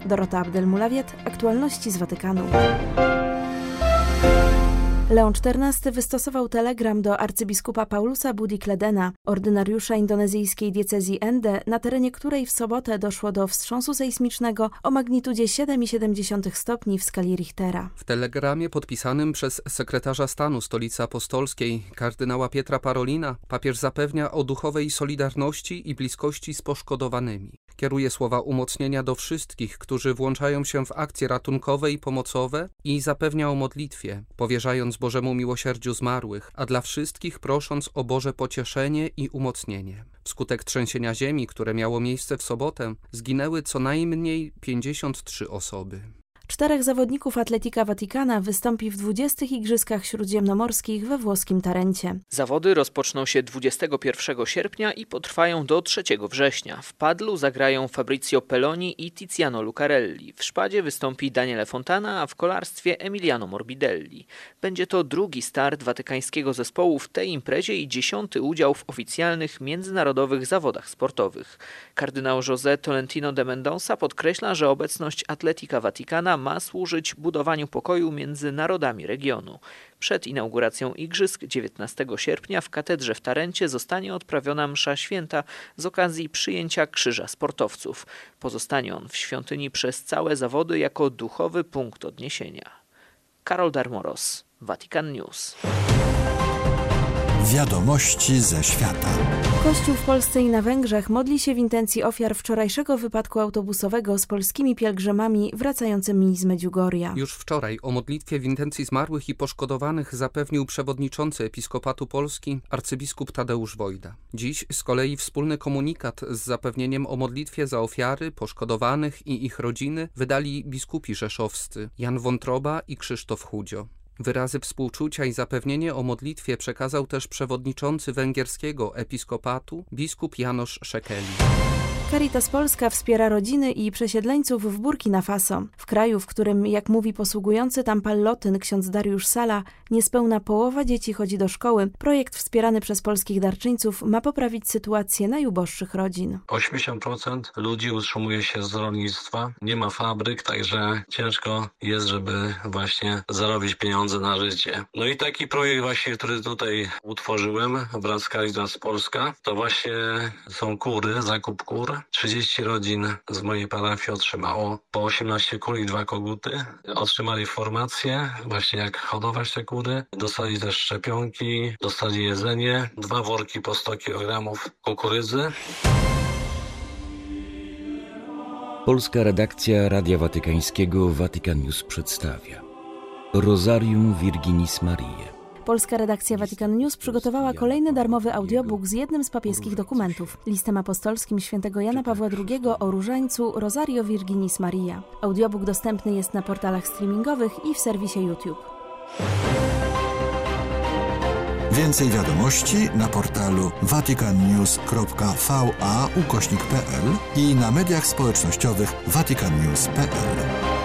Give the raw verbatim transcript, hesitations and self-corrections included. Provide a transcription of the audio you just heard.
Dorota Abdelmulawiet, aktualności z Watykanu. Leon czternasty wystosował telegram do arcybiskupa Paulusa Budi Kledena, ordynariusza indonezyjskiej diecezji Ende, na terenie której w sobotę doszło do wstrząsu sejsmicznego o magnitudzie siedem przecinek siedem stopni w skali Richtera. W telegramie podpisanym przez sekretarza stanu Stolicy Apostolskiej, kardynała Pietra Parolina, papież zapewnia o duchowej solidarności i bliskości z poszkodowanymi. Kieruje słowa umocnienia do wszystkich, którzy włączają się w akcje ratunkowe i pomocowe i zapewnia o modlitwie, powierzając Bożemu miłosierdziu zmarłych, a dla wszystkich prosząc o Boże pocieszenie i umocnienie. Wskutek trzęsienia ziemi, które miało miejsce w sobotę, zginęły co najmniej pięćdziesiąt trzy osoby. Czterech zawodników Atletica Vaticana wystąpi w dwudziestych Igrzyskach Śródziemnomorskich we włoskim Tarencie. Zawody rozpoczną się dwudziestego pierwszego sierpnia i potrwają do trzeciego września. W padlu zagrają Fabrizio Peloni i Tiziano Lucarelli. W szpadzie wystąpi Daniele Fontana, a w kolarstwie Emiliano Morbidelli. Będzie to drugi start watykańskiego zespołu w tej imprezie i dziesiąty udział w oficjalnych międzynarodowych zawodach sportowych. Kardynał José Tolentino de Mendonça podkreśla, że obecność Atletica Vaticana ma służyć budowaniu pokoju między narodami regionu. Przed inauguracją Igrzysk dziewiętnastego sierpnia w katedrze w Tarencie zostanie odprawiona msza święta z okazji przyjęcia krzyża sportowców. Pozostanie on w świątyni przez całe zawody jako duchowy punkt odniesienia. Karol Darmoros, Vatican News. Wiadomości ze świata. Kościół w Polsce i na Węgrzech modli się w intencji ofiar wczorajszego wypadku autobusowego z polskimi pielgrzymami wracającymi z Medjugorja. Już wczoraj o modlitwie w intencji zmarłych i poszkodowanych zapewnił przewodniczący Episkopatu Polski arcybiskup Tadeusz Wojda. Dziś z kolei wspólny komunikat z zapewnieniem o modlitwie za ofiary, poszkodowanych i ich rodziny wydali biskupi rzeszowscy Jan Wątroba i Krzysztof Chudzio. Wyrazy współczucia i zapewnienie o modlitwie przekazał też przewodniczący węgierskiego episkopatu biskup János Szekeli. Caritas Polska wspiera rodziny i przesiedleńców w Burkina Faso. W kraju, w którym, jak mówi posługujący tam pallotyn ksiądz Dariusz Sala, niespełna połowa dzieci chodzi do szkoły, projekt wspierany przez polskich darczyńców ma poprawić sytuację najuboższych rodzin. osiemdziesiąt procent ludzi utrzymuje się z rolnictwa, nie ma fabryk, także ciężko jest, żeby właśnie zarobić pieniądze na życie. No i taki projekt właśnie, który tutaj utworzyłem wraz z Caritas Polska, to właśnie są kury, zakup kur. trzydzieści rodzin z mojej parafii otrzymało po osiemnaście kur i dwa koguty. Otrzymali formację, właśnie jak hodować te kury. Dostali też szczepionki, dostali jedzenie, dwa worki po sto kilogramów kukurydzy. Polska redakcja Radia Watykańskiego Vatican News przedstawia Rosarium Virginis Mariae. Polska redakcja Vatican News przygotowała kolejny darmowy audiobook z jednym z papieskich dokumentów, listem apostolskim świętego Jana Pawła drugiego o różańcu Rosario Virginis Mariae. Audiobook dostępny jest na portalach streamingowych i w serwisie YouTube. Więcej wiadomości na portalu vaticannews kropka va ukośnik pe el i na mediach społecznościowych vaticannews kropka pe el.